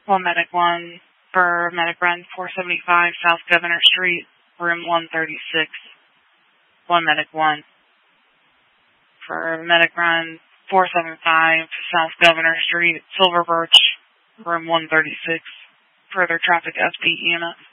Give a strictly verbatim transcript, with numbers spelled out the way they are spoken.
One Medic one for Medic Run four seventy-five South Governor Street, room one thirty-six. One Medic one for Medic Run four seventy-five South Governor Street, Silver Birch, room one thirty-six. Further traffic S P E M S.